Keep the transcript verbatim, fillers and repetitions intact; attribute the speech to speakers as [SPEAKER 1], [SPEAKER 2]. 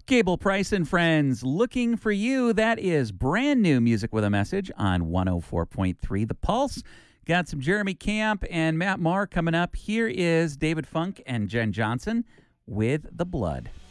[SPEAKER 1] Gable Price and Friends, Looking for You. That is brand new music with a message on one oh four point three The Pulse. Got some Jeremy Camp and Matt Maher coming up. Here is David Funk and Jen Johnson with The Blood.